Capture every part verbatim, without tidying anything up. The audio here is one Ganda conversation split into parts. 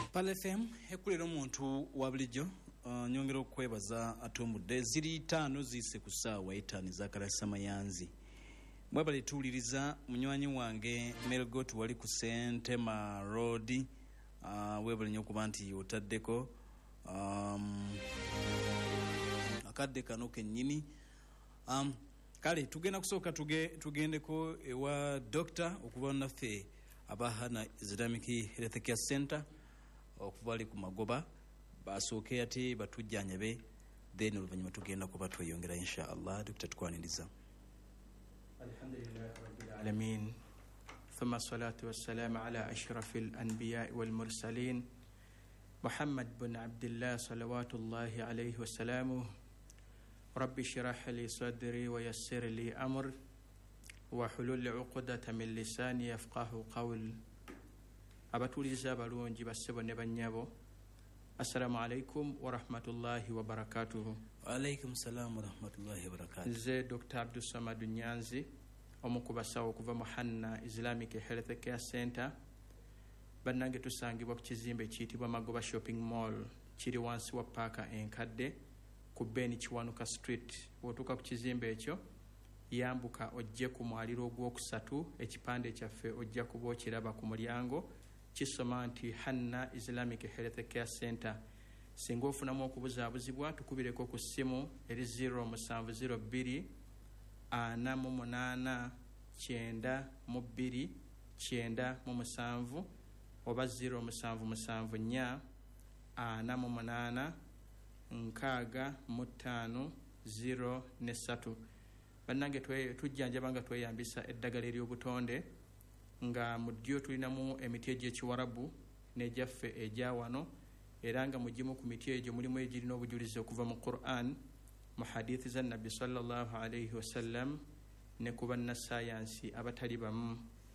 Pale F M ekulira omuntu wa bulijjo uh, nyongera okwebaza atomudde ziri ttaano zise ku ssaawa etaano zakalasa mayanzi mwebale tuwuliriza munywanyi wange Melgot wali ku Sentema Road uh, webale nnyo okuba nti otaddeko um, akadde kano kennyini um, kale tugenda kusooka tuge, tugendeko ewa doctor okuba naffe abahana Islamic Health Care Center okuvali ku magoba basooke ate batujjanyabe then oluvanyuma tugenda kuba tweyongera insha Allah. Doctor tukwaniriza. Alhamdulillah rabbil alamin thumma salatu wassalamu ala ashrafil anbiya wal mursalin Muhammad bin Abdullah salawatullahi alayhi wassalamu rabbi shrah li sadri wa yassir li amri wa hulul 'uqdatan min lisani yafqahu qawli. Abatuliza balungi basebo ne banyabo, assalamu alaikum wa rahmatullahi wa barakatuh. Wa alaikum salam wa rahmatullahi wa barakatuh. Ze Doctor Abdul Samad Nyanzi omukubasawo kuva Muhanna Islamic Health Care Center bannange tusangibwa ku kizimbe kiyitibwa Magoba Shopping Mall kiri wansi wa Parker enkadde ku Beni Kiwanuka Street. Wotuka ku kizimbe ekyo yambuka ojje ku mwaliro ogwokusatu ekipande kyaffe ojja kuba okiraba ku mulyango kisoma nti Hanna Islamic Health Care Center. Singa ofunamu okubuzaabuzibwa tukubireko ku ssimu eri zero seven zero two ana mu munaana kyenda mu bbiri kyenda mu musanvu oba zero seven seven nnya ana mu munaana nkaaga mu ttaano zero ne ssatu. Bannange tujjanjaba nga tweyambisa eddagala ery'obutonde nga mu ddyo tulinamu emiti egy'ekiwarabu n'egyaffe egya wano era nga mugimu ku miti egyo mulimu egirina obujulizi okuva mu Qur'an, mu hadithi za Nabbi sallallahu alayhi wasallam ne ku bannasayansi abatali bamu.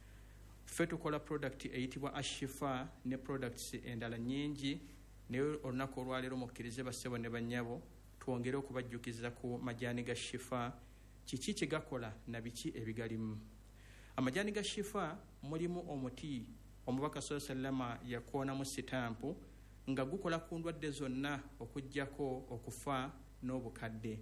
Ffe tukola product eyitibwa Ashifa ne products endala nnyingi naye olunaku olwaleero mukkirize bassebo ne bannyabo twongere okubajjukiza ku majaani ga Shifa. Kiki kigakola na biki ebigalimu? Amajani ga Shifa mulimu omuti omubaka sallallahu alayhi wasallam yakoona mu sitampu nga gukola ku ndwadde zonna okujjako okufa n'obukadde.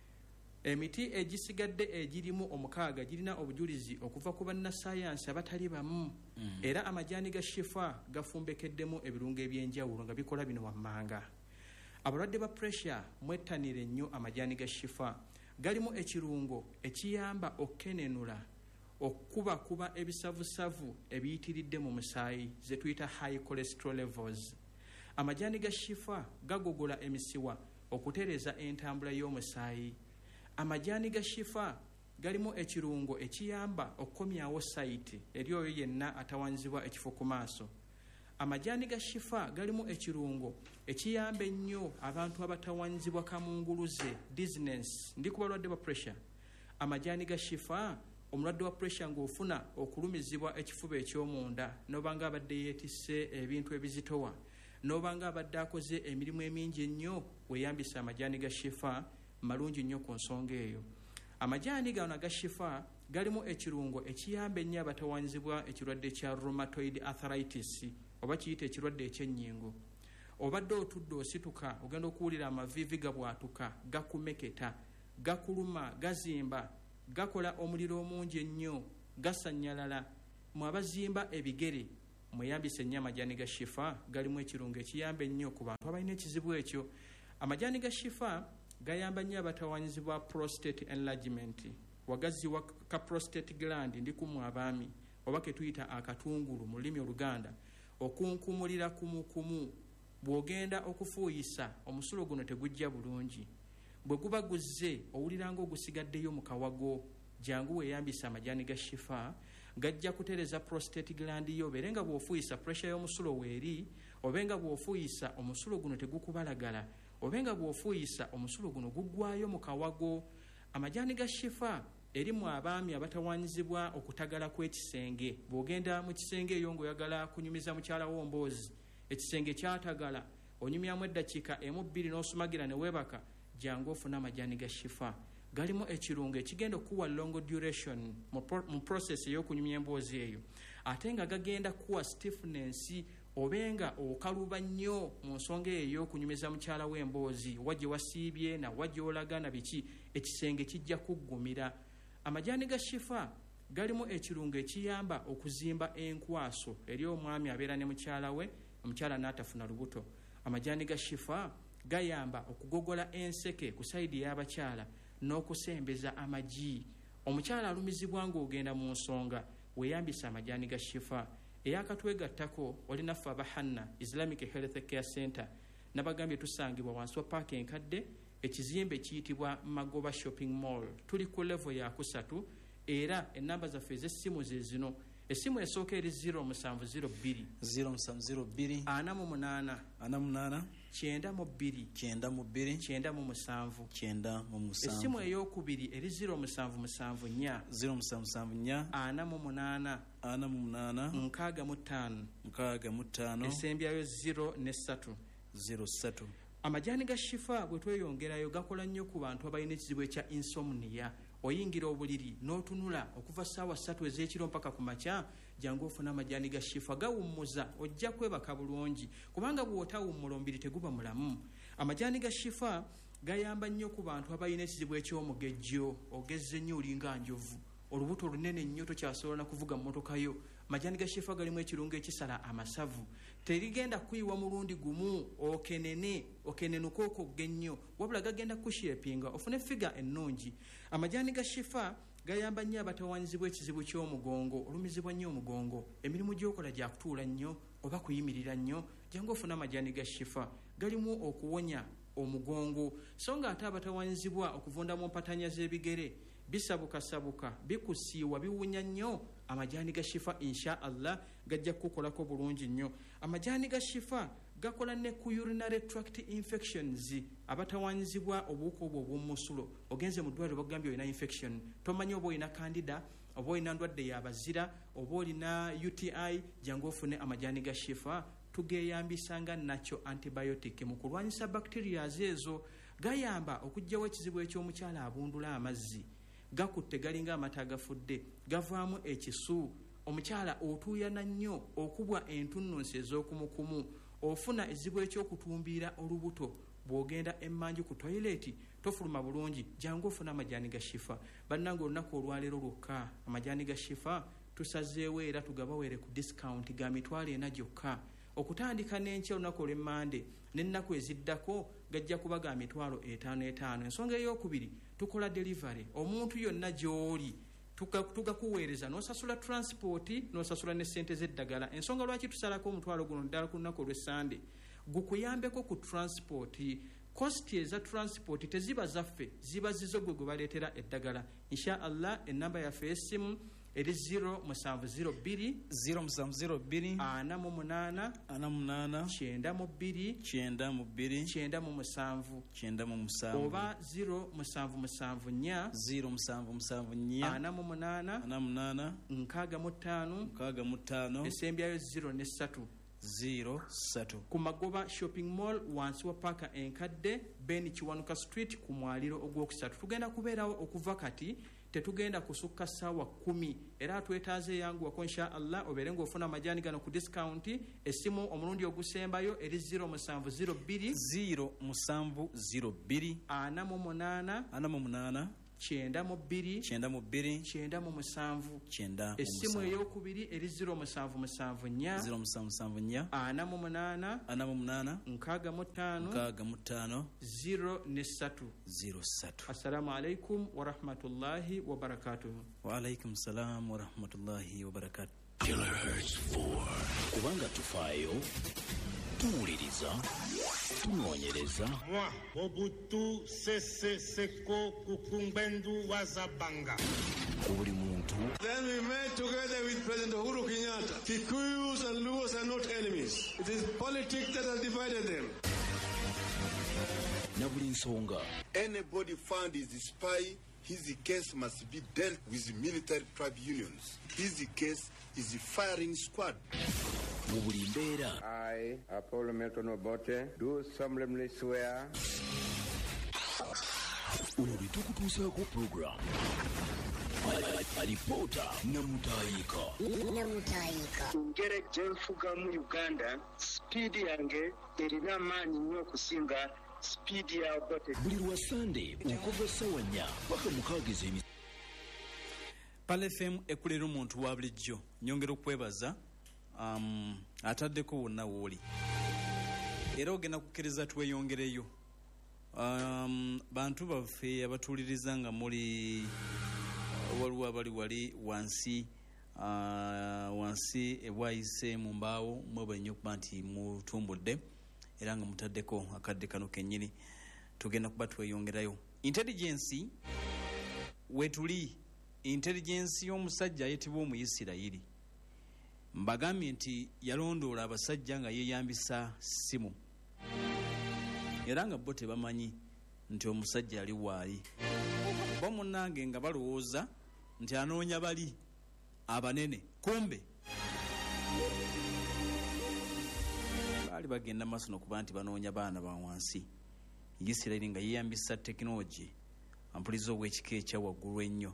Emiti egisigadde egirimu omukaaga girina obujulizi okuva ku bannasayansi abatali bamu mm. Era amajani ga Shifa gafumbekeddemu ebirungo ebyenjawulo nga bikola bino wammanga. Abalwadde ba pressure mwettanire nnyo amajani ga Shifa. Galimu ekirungo ekiyamba okenenula okuba kuba ebisavusavu ebiyitiridde mu musaayi ze tuyita high cholesterol levels. Amajani ga Shifa gagogola emisiwa okutereza entambula y'omusaayi. Amajani ga Shifa galimu ekirungo ekiyamba okukomyawo site eri oyo yenna atawanzibwa ekifo ku maaso. Amajani ga Shifa galimu ekirungo ekiyamba ennyo abantu abatawanzibwa kamunguluze dizziness ndi kubalwadde ba pressure. Amajani ga Shifa omulwadde wa pressure ng'ofuna okulumizibwa ekifuba eky'omunda n'obanga abadde yeetisse ebintu ebizitowa n'obanga abadde akoze emirimu emingi ennyo weeyambisa amajani ga Shifa malungi nnyo ku nsonga eyo. Amajani gano ga Shifa galimu ekirungo ekiyamba ennyo abatawanzibwa ekirwadde kya rheumatoid arthritis oba kiyite ekirwadde ekyennyingo. Obadde otudde osituka ogenda okuwulira amavivi gabwatuka gakumeketa gakuluma gazimba gakola omuliro omungi ennyo gasanyalala mu abazimba ebigere mweyambise ennyo amajani ga Shifa galimu ekirungo ekiyamba ennyo ku bantu abalina ekizibu ekyo. Amajani ga Shifa gayamba nnyo abatawanzibwa prostate enlargement wagaziwa ka prostate gland ndi kumu abaami oba ke tuyita akatungulu mu lulimi Oluganda okunkumulira kumukumu bw'ogenda okufuuyisa omusulo guno tegujja bulungi. Bwe guba guzze owuliranga ogusigaddeyo mu kawago jangu weeyambisa amajani ga Shifa gajja kutereza prostate gland yo beere nga bw'ofuuyisa pressure y'omusulo weeri obenga bw'ofuuyisa omusulo guno tegukubalagala obenga bw'ofuuyisa omusulo guno guggwayo mu kawago. Amajani ga Shifa erimu abaami abatawanzibwa okutagala kw'ekisenge. Bw'ogenda mu kisenge eyo ng'oyagala kunyumiza mukyala w'omboozi ekisenge kyatagala onyumyamu eddakiika emu bbiri n'osumagira ne weebaka jangu ofuna amajani ga Shifa. Galimu ekirungo ekigenda okuwa long duration mu, pro, mu process ey'okunyumya emboozi eyo ate nga gagenda kuwa stiffness obenga okaluba nnyo mu nsonga eyo okunyumiza mukyala w'emboozi wajje wasiibye na wajje olaga na biki ekisenge kijja kuggumira. Amajaani ga shifa galimu ekirungo ekiyamba okuzimba enkwaso eri omwami abeera ne mukyala we, omukyala n'atafuna lubuto. Amajaani ga shifa gayamba okugogola enseke ku sayidi y'abakyala n'okusembeza amagi. Omukyala alumizibwa ng'ogenda mu nsonga weeyambisa amajaani ga shifa. Eyakatwegattako olina ffe abahanna Islamic Health Care Center nabagambye tusangibwa wansi wa paaka enkadde ekizimbe kiyitibwa Magoba Shopping Mall. Tuli ku level ya kusatu era ennamba zaffe ez'essimu ze zino. Essimu esooka eri zero musanvu zero bbiri zero musanvu zero bbiri ana mu munaana ana mu munaana kyenda mu bbiri kyenda mu bbiri kyenda mu musanvu kyenda mu musanvu. Essimu ey'okubiri eri zero musanvu musanvu nnya zero musanvu musanvu nnya ana mu munaana ana mu munaana nkaaga mu ttaano nkaaga mu ttaano esembyayo zero ne ssatu zero ssatu. Amajaani ga shifa bwe tweyongerayo gakola nnyo ku bantu abalina ekizibu ekya insomnia. Oyingira obuliri n'otunula okuva ssaawa ssatu ez'ekiro mpaka ku makya, jangu ofuna amajaani ga shifa. Gawummuza, ojja kwebaka bulungi kubanga bw'otawummula omubiri teguba mulamu. Amajaani ga shifa gayamba nnyo ku bantu abalina ekizibu eky'omugejjo. Ogezze nnyo olinga njovu, olubuto olunene nnyo tokyasobola na kuvuga mmotoka yo. Amajaani ga shifa galimu ekirungo ekisala amasavu. Terigenda kuyiwa mulundi gumu okenene okenenuka okogge nnyo, wabula gagenda kushepinga ofune figa ennungi. Amajaani ga shifa gayamba nnyo abatawaanyizibwa ekizibu ky'omugongo, olumizibwa nnyo omugongo, emirimu gy'okola gya kutuula nnyo oba kuyimirira nnyo, jangu ofuna amajaani ga shifa. Galimu okuwonya omugongo so nga ate abatawaanyizibwa okuvunda mu mpatanya z'ebigere, bisabukasabuka, bikusiiwa, biwunya nnyo, amajaani ga shifa insha Allah gajja kukolako bulungi nnyo. Amajaani ga shifa gakola ne ku urinary tract infections. Abatawaanyizibwa obuwuka obwo obw'omusulo, ogenze mu ddwaliro bagambye olina infection, tomanyi oba olina candida oba olina ndwadde y'abazira oba olina U T I, jangu ofune amajaani ga shifa. Tugeyambisanga nakyo antibiotic mu kulwanyisa bacterias ezo. Gayamba okuggyawo ekizibu eky'omukyala abundula amazzi, gakutte galinga amata agafudde, gavaamu ekisu, omukyala otuuyana nnyo, okubwa entunnunsi ez'okumukumu, ofuna ezibu ekyokutumbiira olubuto. Bw'ogenda emmanju ku toyileti tofuluma bulungi, jangu ofuna amajaani ga shifa. Bannange olunaku olwaleero lwokka amajaani ga shifa tusazeewo era tugabaweere ku discount ga mitwalo ena gyokka. Okutandika n'enkya olunaku olw'emmande n'ennaku eziddako gajja kuba ga mitwalo etaano etaano. Ensonga ey'okubiri tukola delivery, omuntu yonna gy'oli tugakuweereza n'osasula transport n'osasula ne ssente z'eddagala. Ensonga lwaki tusalako omutwalo guno ddala ku lunaku olw'essande, gukuyambeko ku transport. Cost eza transport teziba zaffe, ziba zizo gwe gwe baleetera eddagala. Insha Allah ennamba yaffe y'essimu eri zero musanvu zero bbiri zero musanvu zero bbiri ana mu munaana ana mu munaana kyenda mu bbiri kyenda mu bbiri kyenda mu musanvu kyenda mu musanvu oba zero musanvu musanvu nnya zero musanvu musanvu nnya ana mu munaana ana mu munaana nkaaga mu ttaano nkaaga mu ttaano esembyayo zero ne ssatu zero ssatu. Ku Magoba Shopping Mall wansi wa paaka enkadde Ben Kiwanuka Street ku mwaliro ogwokusatu. Tugenda kubeerawo okuva kati, tetugenda kusukka ssaawa kumi era twetaaze yanguwako insha Allah obeere ng'ofuna amajaani gano ku discount. Essimu omulundi ogusembayo eri zero musanvu zero bbiri zero musanvu zero bbiri ana mu munaana ana mu munaana kyenda mu bbiri kyenda mu bbiri kyenda mu musanvu. kyenda. Essimu ey'okubiri eri zero musanvu musanvu nnya zero musanvu musanvu nnya ana mu munaana ana mu munaana nkaaga mu ttaano nkaaga mu ttaano zero ne ssatu zero ssatu. Assalamu alaikum wa rahmatullahi wa barakatuh. Wa alaikum salam wa rahmatullahi wa barakatuh. Kilohertz four. Kubanga tufaayo, tuwuliriza, tunoonyereza. Moi, Mobutu Sese Seko Kukumbendu Wazabanga. Ku buli muntu. Then we met together with President Uhuru Kenyatta. Kikuyus and Luos are not enemies. It is politics that has divided them. Na buli nsonga. Anybody found is a spy, his case must be dealt with military tribunals. His case is a firing squad. Mu buli mbeera. I, Apollo Milton Obote, do solemnly swear. Ono lwe tukutuusaako program alipoota namutayika namutayika ngere gyenfuga mu Uganda sipiidi yange erina amaanyi nnyo okusinga sipiidi ya Obote. buli lwa Sande okuva essawa nnya paka mukaaga ez'emi Pale F M ekulera omuntu wa bulijjo nyongera okwebaza um, ataddeko wonna wooli era ogenda kukkiriza tweyongereyo um, bantu baffe abatuuliriza nga muli waliwo abali wali wansi uh, wansi ebwayise mu mbaawo mwebwenye okuba nti mutumbudde era nga mutaddeko akadde kano kennyini tugenda kuba tweyongerayo intelligence wetuli intelligence y'omusajja ayitibwa Omuyisirayiri mbagambye nti yalondoola abasajja nga yeeyambisa simu era nga bo tebamanyi nti omusajja yali waali bo munnange nga balowooza nti anoonya bali abanene kumbe baali bagenda maaso n'okuba nti banoonya baana ba wansi. Isirayiri nga yeeyambisa tekinologi ampuliza ow'ekika ekya waggulu ennyo.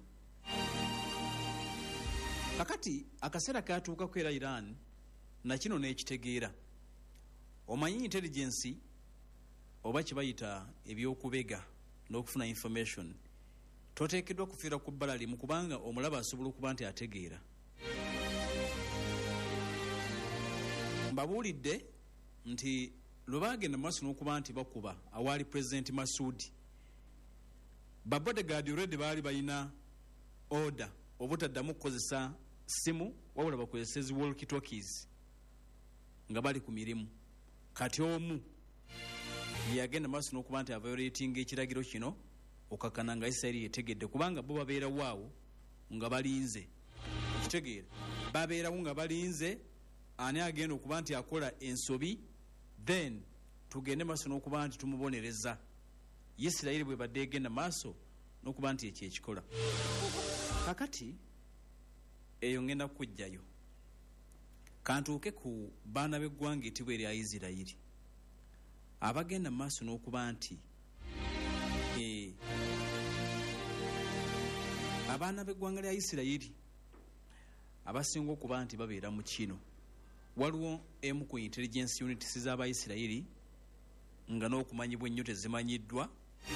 Kakati akaseera katuukako era Iran nakino n'ekitegeera omanyi intelligence oba kibayita ebyokubega n'okufuna information toteekeddwa kufiira ku bbala limu kubanga omulaba asobola okuba nti ategeera. Mbabuulidde nti lwe baagenda maaso n'okuba nti bakuba awaali President Masudi ba bodyguard already baali balina order obutaddamu kukozesa simu wabula bakozesa zi walkie talkies nga bali ku mirimu. Kati omu yagenda maaso n'okuba nti aviolating ekiragiro kino okakana nga Isirayiri yetegedde kubanga bo babeera waawo nga balinze okitegeera babeerawo nga balinze ani agenda okuba nti akola ensobi then tugende maaso n'okuba nti tumubonereza. Isirayiri bwe badde egenda maaso n'okuba nti ekyo ekikola. Kakati eyo ngenda kujjayo kantuuke ku baana b'eggwanga etibwa erya Isirayiri abagenda maaso n'okuba nti e, abaana b'eggwanga lya Isirayiri abasinga okuba nti babeera mu kino waliwo emu ku intelligence units z'Abayisirayiri nga n'okumanyibwa ennyo tezimanyiddwa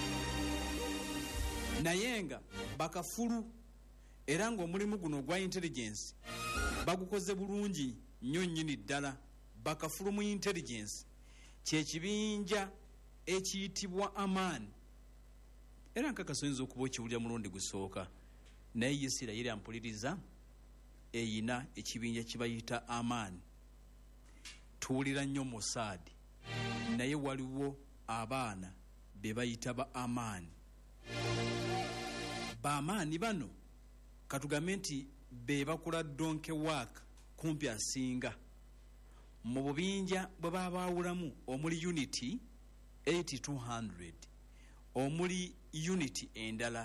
naye nga bakafulu era ng'omulimu guno ogwa intelligence bagukoze bulungi nnyo nnyini ddala. Bakafulu mu intelligence kyekibinja ekiyitibwa Aman era nkakasoyinza okuba okiwulira mulundi gusooka naye Isirayiri ampuliriza eyina ekibinja kibayita Aman. Tuwulira nnyo Mossad naye waliwo abaana be bayita ba Aman. Ba Amaani bano katugambe nti be bakola donke work kumpi asinga mu bubinja bwe babaawulamu omuli unity eight two hundred omuli unity endala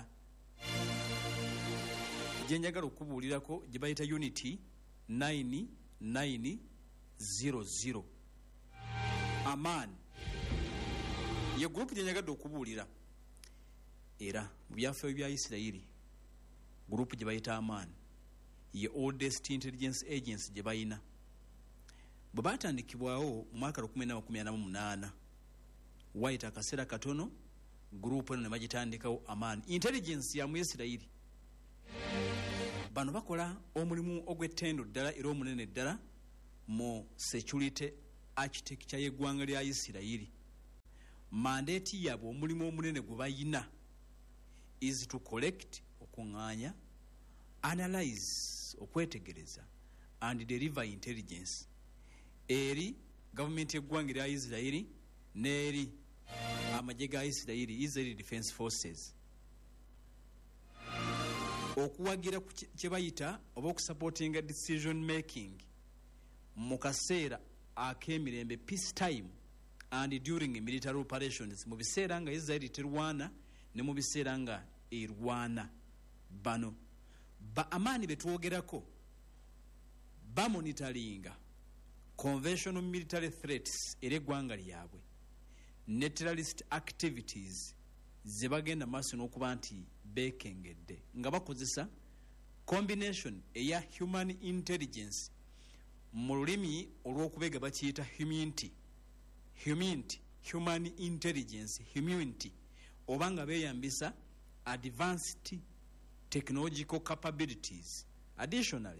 gye njagala okubuulirako gye bayita unity nine nine zero zero. Aman ye gurupu gye njagadde okubuulira era mu byafaayo bya Isirayiri gurupu gye bayita Aman ye oldest intelligence agency gye bayina. Bwe baatandikibwawo mu mwaka lukumi na makumi ana mu munaana wayita akaseera katono gurupu eno ne bagitandikawo Aman intelligence ya mu Isirayiri. Bano bakola omulimu ogw'ettendo ddala era omunene ddala mu security architecture y'eggwanga lya Isirayiri. Mandate yabwe omulimu omunene gwe bayina is to collect okuŋŋaanya analyze okwetegereza and deliver intelligence eri government y'eggwanga lya Isirayiri n'eri amagye ga Isirayiri Israeli Defense Forces okuwagira ku kye bayita oba okusupportinga decision making mu kaseera ak'emirembe peace time and during military operations mu biseera nga Israeli terwana ne mu biseera nga erwana. Bano ba Amaani betwogerako bamonitaringa conventional military threats eri eggwanga lyabwe ne terrorist activities ze bagenda maaso n'okuba nti beekengedde nga bakozesa combination eya human intelligence mu lulimi olw'okubega bakiyita humanity humanity human intelligence humanity oba nga beeyambisa advanced technological capabilities. Additionally,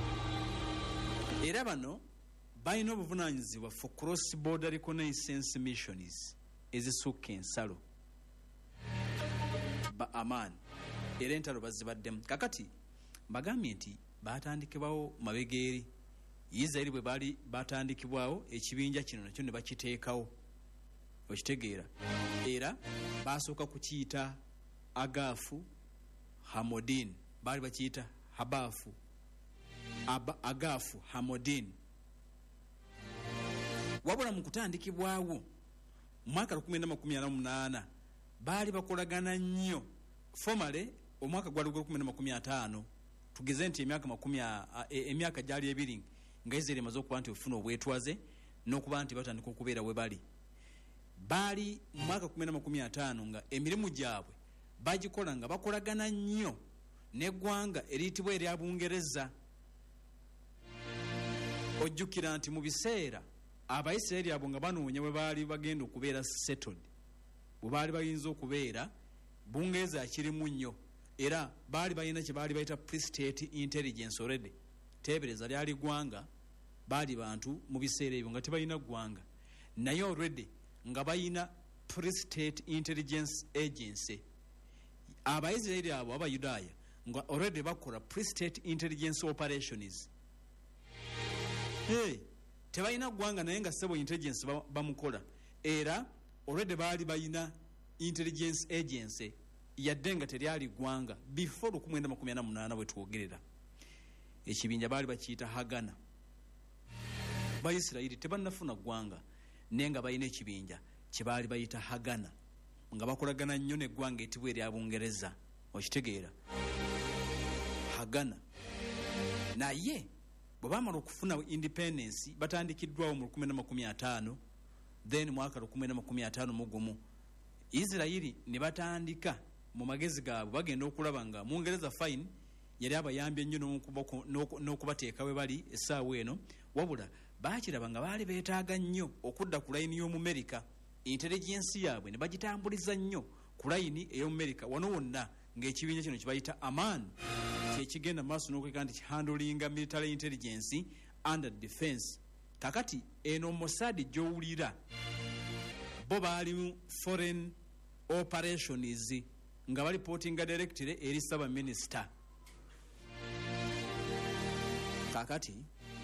era bano balina obuvunanyizibwa for cross border reconnaissance missions ezisukka ensalo ba aman era entalo bazibaddemu. Kakati mbagambye nti batandikibwawo mabegeeri Israeli bwe bali batandikibwawo ekibinja kino nakyo ne bakiteekawo okitegeera era basooka kukiyita Agafu Hamodin bali bakiyita Habafu Aba, Agafu Hamodin. Wabula mu kutandikibwawo mwaka lukumi na makumi ana mu munaana bali bakolagana nnyo formally omwaka gwali lukumi na makumi ataano tugeze nti emyaka makumi emyaka gyali ebiri nga Israeli emaze okuba nti ofuna obwetwaze n'okuba nti batandika okubeera we bali bali mu mwaka kumi na makumi ataano nga emirimu gyabwe bagikola nga bakolagana nnyo n'eggwanga eriyitibwa erya Bungereza. Ojjukira nti mu biseera Abayisirayiri abo nga banoonya bwe baali bagenda okubeera settled bwe baali bayinza okubeera Bungereza akirimu nnyo era baali balina kye baali bayita pre-state intelligence already. Teebereza lyali ggwanga baali bantu mu biseera ebyo nga tebalina ggwanga naye already nga balina pre-state intelligence agency. Abayisirayiri abo Abayudaaya nga already bakola pre-state intelligence operations. Hey, tebalina ggwanga naye nga sebo intelligence bamukola era already baali balina intelligence agency yadde nga teryali ggwanga before lukumi na makumi ana mu munaana bwe twogerera. Ekibinja baali bakiyita Hagana. Bayisirayiri tebannafuna ggwanga naye nga balina ekibinja kye baali bayita Hagana nga bakolagana nnyo n'eggwanga etibwa erya Bungereza okitegeera Hagana. Naye bwe baamala okufuna independence batandikiddwawo mu lukumi na makumi ataano then mwaka lukumi na makumi ataano mu gumu Isirayiri ne batandika mu magezi gaabwe bagenda okulaba nga Mungereza fine yali abayambye nnyo n'okubateeka we bali essaawa eno wabula baakiraba nga baali beetaaga nnyo okudda ku layini y'omu America. Intelligence yaabwe ne bagitambuliza nnyo ku layini ey'omu America wano wonna ng'ekibinja kino kye bayita Aman kyekigenda maaso n'okweka nti kihandolinga military intelligence under defense. Kakati eno Mossad gy'owulira bo baali mu foreign operations nga balipotinga directly eri Saba Minister. Kakati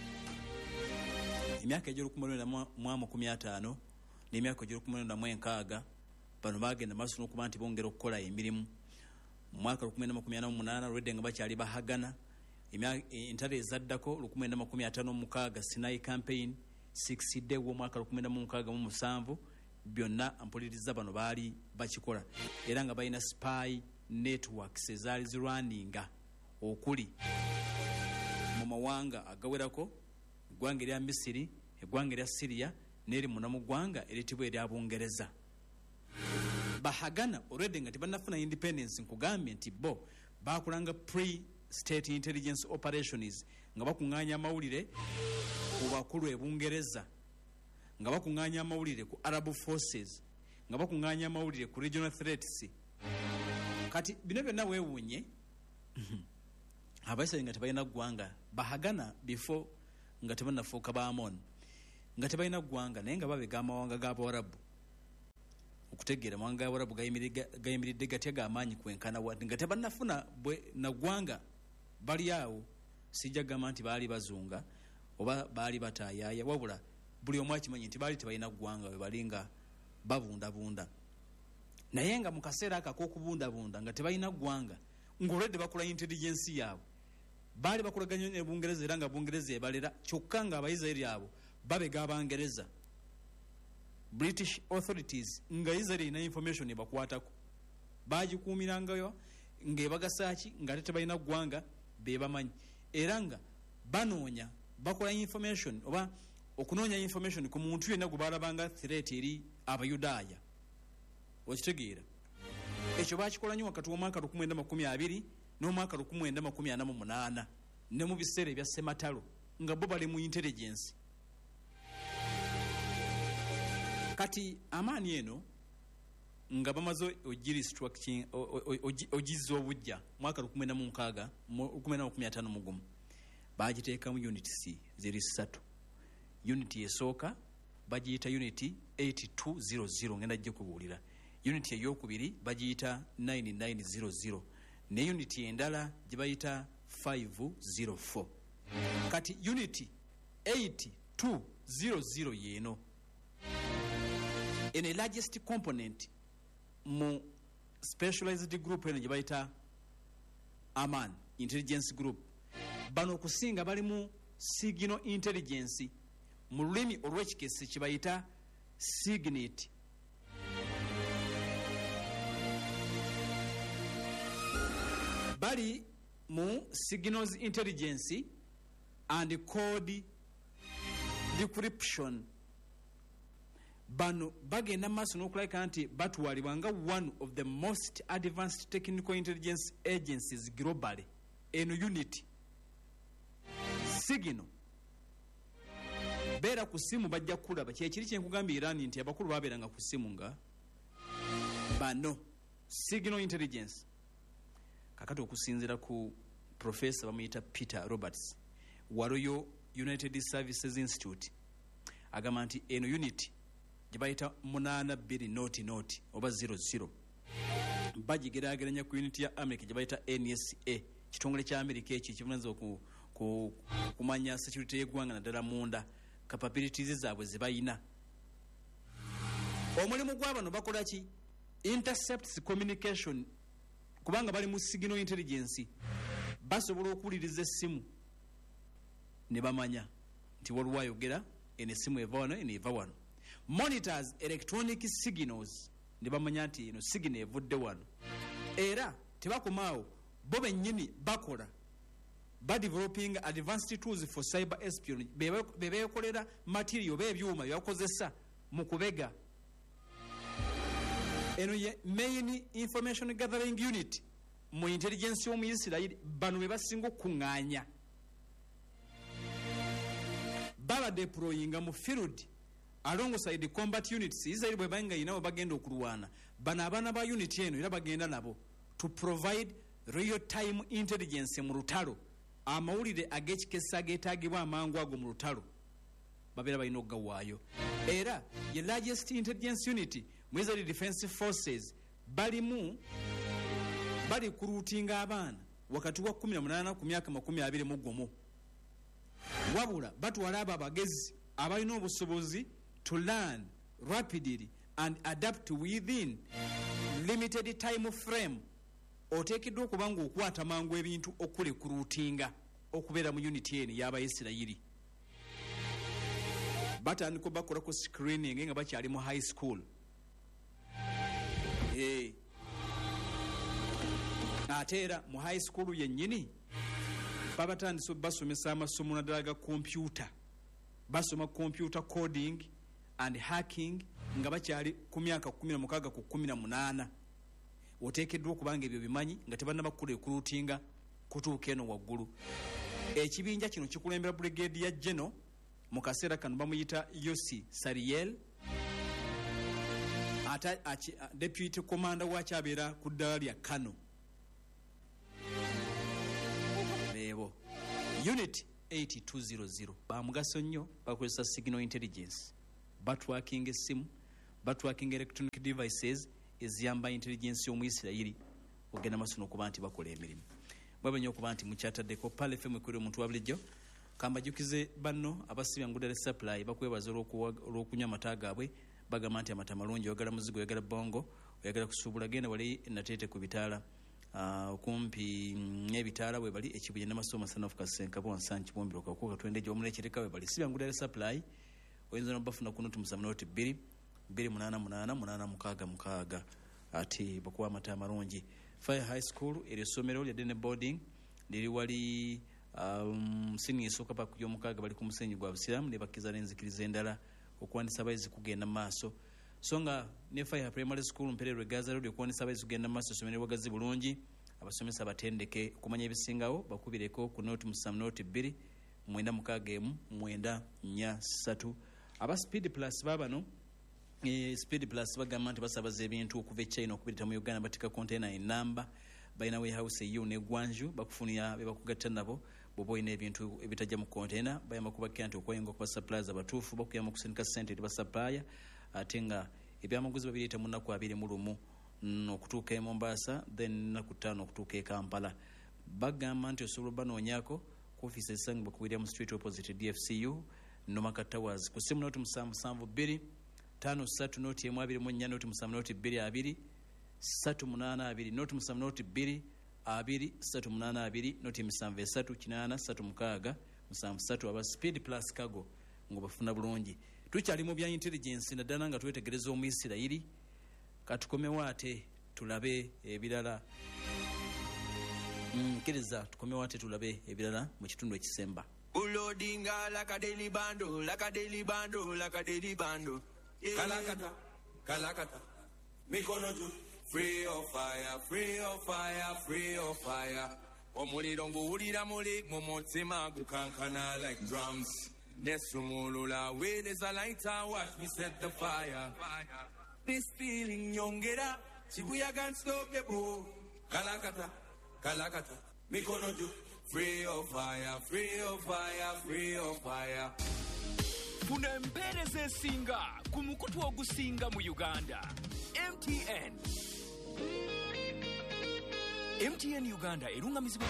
emyaka egy'olukumi na makumi ataano n'emyaka egy'olukumi na mwekaaga bano bagenda maaso n'okuba nti bongera okukola emirimu. Mu mwaka lukumi na makumi ana mu munaana lwedde nga bakyali bahagana entalo ezaddako lukumi na makumi ataano mu mukaaga Sinai campaign siksiddewo mwaka lukumi na mukaaga mu musanvu byonna mpuliriza bano baali bakikola era nga balina spy networks ezaali zirwaninga okuli mu mawanga agawerako eggwanga erya Misiri eggwanga erya Syria n'eri muna mu ggwanga eritibwa erya Bungereza. Bahagana already nga tebannafuna independence nkugambye nti bo bakulanga pre-state intelligence operations nga bakuŋŋaanya amawulire ku bakulu e Bungereza nga bakuŋŋaanya amawulire ku Arab forces nga bakuŋŋaanya amawulire ku regional threats. Kati bino byonna weewuunye Abayisirayiri nga tebalina ggwanga Bahagana before nga tebannafuuka ba Amon nga tebalina ggwanga naye nga babega amawanga g'Abawarabu okutegeera amawanga g'Abawarabu gayimiridde gatya g'amaanyi kwenkana wadde nga tebannafuna bwe na ggwanga bali awo. Sijja gamba nti baali bazunga oba baali bataayaaya wabula buli omu akimanyi nti baali tebalina ggwanga we bali nga babundabunda naye nga mu kaseera ako ak'okubundabunda nga tebalina ggwanga ng'olwedde bakola intelligence yaabwe baali bakolaganya ne Bungereza era nga Bungereza ebalera kyokka nga Abayisirayiri abo babega Abangereza. British authorities nga Israeli ina information ebakwatako bagikuumirangayo ng'ebagasaaki nga ate tebalina ggwanga bebamanyi era nga banoonya bakola information oba okunoonya information ku muntu yenna gwe balabanga threat eri Abayudaaya okitegeera. Ekyo bakikola nnyo wakati w'omwaka lukumi na makumi abiri n'omwaka lukumi lwenda makumi ana mu munaana ne mu biseera ebya ssematalo nga bo bali mu intelligence. Kati amaani eno nga bamaze ogirestructuring ogiza obujja mwaka lukumi na mu nkaaga lukumi na makumi ataano mu gumu bagiteekamu units ziri ssatu. Unity esooka bagiyita unity eight two zero zero ngenda jje kubuulira. Unity eyokubiri bagiyita nine nine zero zero ne unity endala gye bayita five zero four. Kati unity eight two zero zero yeeno in a largest component mu specialized group eno gye bayita Aman intelligence group. Bano okusinga bali mu signal intelligence mu lulimi olw'ekikesi kye bayita signet. Bali mu signals intelligence and code decryption. Bano bagenda maaso n'okulabika nti batwalibwa nga one of the most advanced technical intelligence agencies globally. Eno unity signal beera ku ssimu bajja kulaba kyekiri kyenkugambye Iran nti abakulu babeeranga ku ssimu nga bano signal intelligence. Kakati okusinziira ku professor bamuyita Peter Roberts wa Royal United Services Institute agamba nti eno unity gye bayita munaana bbiri noti noti oba zero zero bagigeraageranya ku unity ya America gye bayita N S A kitongole kya America ekyo kivunaanyizibwa ku, ku kumanya security y'eggwanga naddala munda capabilities zaabwe ze bayina. Omulimu gw'abano bakola ki? Intercepts communication kubanga bali mu signal intelligence basobola okuwuliriza essimu ne bamanya nti waliwo ayogera eno essimu eva wano eno eva wano. Monitors electronic signals ne bamanya nti eno signal evudde wano. Era tebakomaawo bo bennyini bakola ba developing advanced tools for cyber espionage bebeekolera material beebyuma byakozesa mu kubega. Eno ye main information gathering unit mu intelligence y'omu Isirayiri bano be basinga okuŋŋaanya baba deployinga mu field alongside combat units. Israel bwe banga inawo bagenda okulwana bano abaana ba unit eno era bagenda nabo to provide real time intelligence mu lutalo. Amawulire ag'ekikesa ageetaagibwa amangu ago mu lutalo babeera balina okugawaayo. Era ye largest intelligence unit mu Israel Defense Forces balimu bali ku ruutinga abaana wakati wa kumi na munaana ku myaka makumi abiri mu gumu. Wabula batwala abo abagezi abalina obusobozi to learn rapidly and adapt within limited time frame. Oteekeddwa okuba nga okwata mangu ebintu okuli ku ruutinga okubeera mu unity eno y'Abayisirayiri. Batandika bakola ku screening nga bakyali mu high school. Hey. Ate era mu high school yennyini babatandise basomesa amasomo naddala ga computer. Basoma computer coding and hacking nga bakyali ku myaka kumi na mukaaga ku kumi na munaana. Oteekeddwa okubanga ebyo bimanyi nga tebannaba kukola ekuruutinga kutuuka eno waggulu. Ekibinja kino kikulembera Brigadier General mu kaseera kano bamuyita Yossi Sariel ata achi, uh, deputy commander wakyo abeera ku ddala lya Kano. Leebo unit eight two zero zero bamugaso nnyo bakozesa signal intelligence batworking essimu batworking electronic devices eziyamba intelligence y'omu Isirayiri ogenda masono okuba nti bakola emirimu. Bwabanya okuba nti mukyataddeko Pale F M ekwera omuntu wa bulijjo kambajukize banno abasibya ngudere supply bakwebaza olw'okunywa amata gaabwe bagamba nti amata malungi oyagala muzigo oyagala bongo oyagala kusuubula genda wali nateete ku bitaala okumpi n'ebitaala bwe bali ekibuye n'amasomo Son of Kasenka bwansanki bombiro kakuka twende gyo omulekireka bwe bali sibya ngudere supply oyinza n'obafuna kuno tumusaba noti bbiri bbiri munaana munaana munaana mukaaga mukaaga ati bakuwa amata amalungi. Fire High School eryo essomero lya Dene Boarding liri wali um, sini esooka paka y'omukaaga bali ku musenyi gwa Busiramu ne bakkiza n'enzikiriza endala okuwandiisa abayizi kugenda maaso. So nga ne Fire Primary School Mpererwe Gaza Road okuwandiisa abayizi kugenda maaso essomero wagazi bulungi abasomesa batendeke kumanya ebisingawo bakubireko ku noti musanvu noti bbiri mwenda mukaaga emu mwenda nnya ssatu. aba speed plus babano e, speed plus bagamba nti basabaza ebintu okuva e China okubirita mu Uganda batika container enamba balina warehouse eyo ne Gwanju bakufunira bebakugatta nabo bwoba olina ebintu ebitajja mu container bayamba kubakira nti okwenga okuba suppliers abatuufu bakuyamba okusindika ssente eri basupplier ate nga ebyamaguzi babireeta mu nnaku abiri mu lumu okutuuka e Mombasa then nnaku ttaano okutuuka e Kampala. Bagamba nti osobola banoonyako ku ofiisi ezisangibwa ku William Street opposite D F C U Nomaka Towers ku simu noti musanvu musanvu bbiri ttaano ssatu noti emu abiri mu nnya noti musanvu noti bbiri abiri ssatu munaana abiri noti musanvu noti bbiri abiri ssatu munaana abiri noti emisanvu esatu kinaana ssatu mukaaga musanvu ssatu. aba speed plus cargo ng'obafuna bulungi. Tukyali mu bya intelligence naddala nga twetegereza Omuyisirayiri katukomewo ate tulabe ebirala nkiriza tukomewo ate tulabe ebirala mu kitundu ekisemba. Ulodinga like a daily bando, like a daily bando, like a daily bando. Yeah. Kalakata, Kalakata, Mikonoju, free of fire, free of fire, free of fire. Omulidongo ulira muli, momotima gukankana like drums. Nesumulula, where there's a lighter, watch me set the fire. This feeling yongera, Shibuya can't stop the bow. Kalakata, Kalakata, Mikonoju. Free of fire, free of fire, free of fire. Funa empereza esinga ku mukutu ogusinga mu Uganda. M T N. M T N Uganda erungamizibwa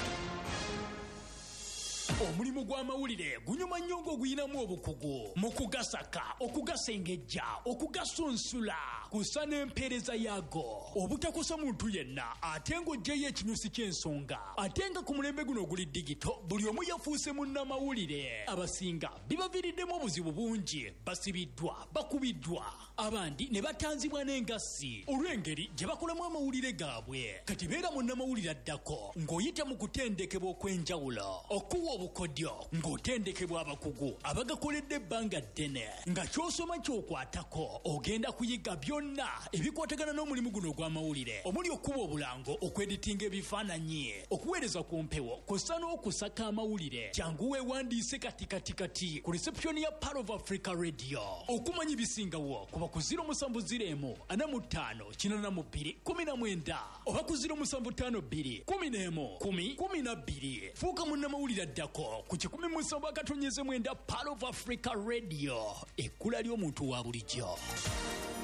omulimu gw'amawulire gunyuma nnyo ng'oguyinamu obukugu mu kugasaka okugasengejja okugasunsula kusa n'empeereza yaago obutakosa muntu yenna ate ng'oggyeyo ekinyusi ky'ensonga ate nga ku mulembe guno oguli digito buli omu yafuuse munnamawulire abasinga bibaviiriddemu obuzibu bungi basibiddwa bakubiddwa abandi ne batanzibwa n'engassi olw'engeri gye bakolamu amawulire gaabwe kati beera munnamawulire addako ng'oyita mu kutendekebwa okw'enjawulo okuwa obukodyo ng'otendekebwa abakugu abagakoledde ebbanga ddene nga ky'osoma ky'okwatako ogenda kuyiga byonna ebikwatagana n'omulimu guno ogw'amawulire omuli okuba obulango okweditinga ebifaananyi okuweereza ku mpewo kw'ossa n'okusaka amawulire jangu weewandiise katikatikati ku reception ya Part of Africa Radio okumanya ibisingawo kuba ku ziro musanvu ziro emu ana mu ttaano kinaana mu bbiri kumi na mwenda oba ku ziro musanvu ttaano bbiri kumi n'emu kumi kumi na bbiri fuuka munnamawulire addako ku kikumi musanvu akatonnyeze mwenda Part of Africa Radio ekkula ly'omuntu wa bulijjo.